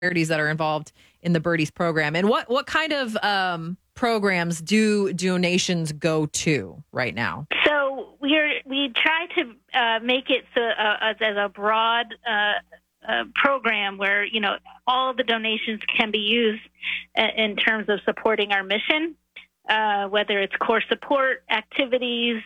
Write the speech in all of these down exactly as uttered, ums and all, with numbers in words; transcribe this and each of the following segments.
charities that are involved in the Birdies program. And what, what kind of um, programs do donations go to right now? So we're we try to uh, make it so, uh, as, as a broad uh, uh, program where, you know, all the donations can be used in terms of supporting our mission. Uh, whether it's core support activities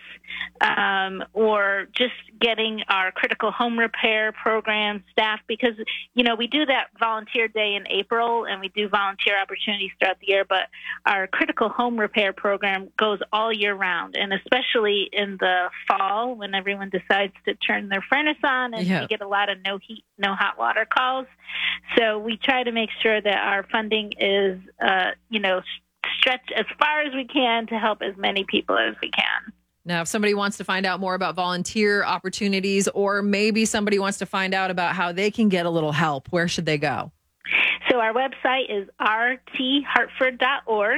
um, or just getting our critical home repair program staff, because, you know, we do that volunteer day in April and we do volunteer opportunities throughout the year, but our critical home repair program goes all year round, and especially in the fall when everyone decides to turn their furnace on and yeah. we get a lot of no heat, no hot water calls. So we try to make sure that our funding is, uh, you know, stretch as far as we can to help as many people as we can. Now, if somebody wants to find out more about volunteer opportunities, or maybe somebody wants to find out about how they can get a little help, where should they go? So our website is r t hartford dot org,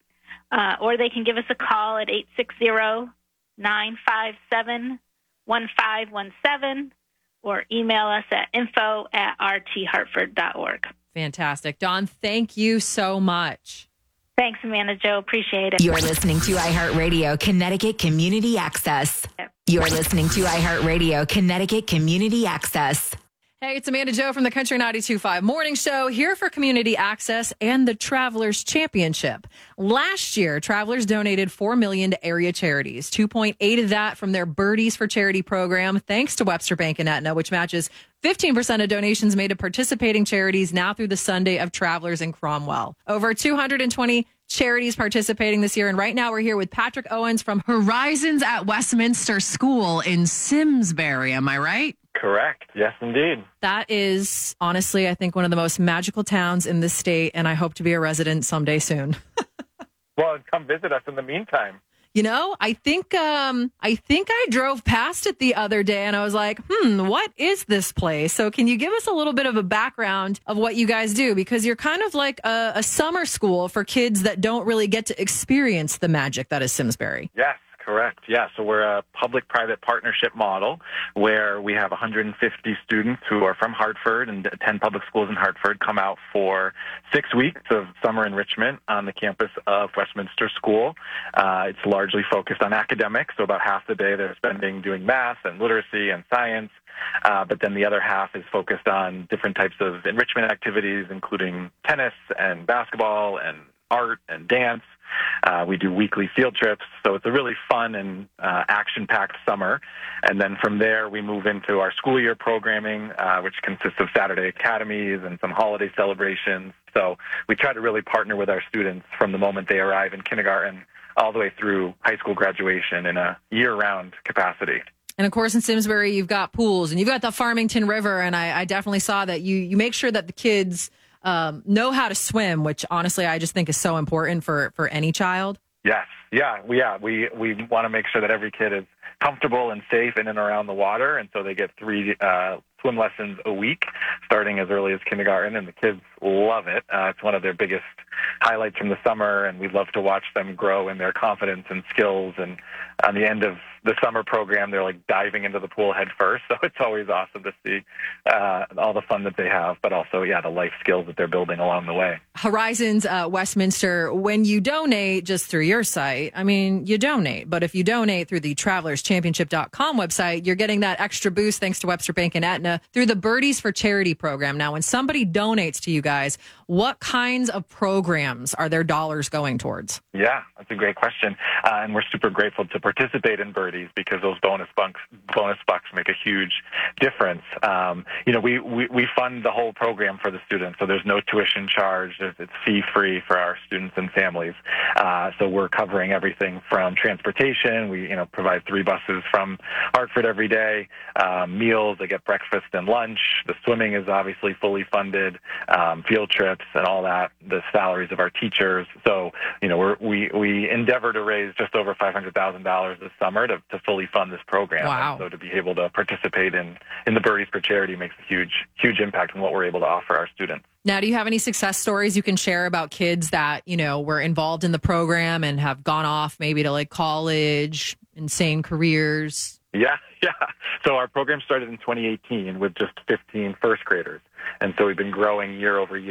uh, or they can give us a call at eight six zero, nine five seven, one five one seven, or email us at info at r t hartford dot org. Fantastic. Dawn, thank you so much. Thanks, Amanda Jo. Appreciate it. You're listening to iHeartRadio Connecticut Community Access. You're listening to iHeartRadio Connecticut Community Access. Hey, it's Amanda Jo from the Country ninety-two point five Morning Show, here for Community Access and the Travelers Championship. Last year, Travelers donated four million dollars to area charities, two point eight of that from their Birdies for Charity program, thanks to Webster Bank and Aetna, which matches fifteen percent of donations made to participating charities now through the Sunday of Travelers in Cromwell. Over two hundred twenty charities participating this year. And right now we're here with Patrick Owens from Horizons at Westminster School in Simsbury. Am I right? Correct. Yes, indeed. That is, honestly, I think one of the most magical towns in this state, and I hope to be a resident someday soon. Well, come visit us in the meantime. You know, I think um, I think I drove past it the other day and I was like, hmm, what is this place? So can you give us a little bit of a background of what you guys do? Because you're kind of like a, a summer school for kids that don't really get to experience the magic that is Simsbury. Yes. Correct. Yeah. So we're a public-private partnership model where we have one hundred fifty students who are from Hartford and attend public schools in Hartford come out for six weeks of summer enrichment on the campus of Westminster School. Uh, it's largely focused on academics, so about half the day they're spending doing math and literacy and science. Uh, but then the other half is focused on different types of enrichment activities, including tennis and basketball and art and dance. Uh, we do weekly field trips, so it's a really fun and uh, action-packed summer. And then from there, we move into our school year programming, uh, which consists of Saturday academies and some holiday celebrations. So we try to really partner with our students from the moment they arrive in kindergarten all the way through high school graduation in a year-round capacity. And of course, in Simsbury, you've got pools and you've got the Farmington River. And I, I definitely saw that you, you make sure that the kids um, know how to swim, which honestly, I just think is so important for, for any child. Yes. Yeah. We, yeah. We, we want to make sure that every kid is comfortable and safe in and around the water. And so they get three uh, swim lessons a week, starting as early as kindergarten. And the kids love it. Uh, it's one of their biggest highlights from the summer. And we love to watch them grow in their confidence and skills. And on the end of the summer program, they're like diving into the pool head first. So it's always awesome to see uh, all the fun that they have, but also, yeah, the life skills that they're building along the way. Horizons uh, Westminster, when you donate just through your site, I mean, you donate. But if you donate through the travelers championship dot com website, you're getting that extra boost thanks to Webster Bank and Aetna through the Birdies for Charity program. Now, when somebody donates to you guys, what kinds of programs are their dollars going towards? Yeah, that's a great question. Uh, and we're super grateful to participate in Birdies because those bonus bucks, bonus bucks make a huge difference. Um, you know, we, we, we fund the whole program for the students, so there's no tuition charge. There's, it's fee-free for our students and families. Uh, so we're covering everything from transportation. We, you know, provide three buses from Hartford every day, um, meals. They get breakfast and lunch. The swimming is obviously fully funded, um, field trips and all that, the salaries of our teachers. So, you know, we're, we, we endeavor to raise just over five hundred thousand dollars this summer to, to fully fund this program. Wow. And so to be able to participate in, in the Birdies for Charity makes a huge, huge impact on what we're able to offer our students. Now, do you have any success stories you can share about kids that, you know, were involved in the program and have gone off maybe to like college, insane careers? Yeah, Yeah. So our program started in twenty eighteen with just fifteen first graders. And so we've been growing year over year.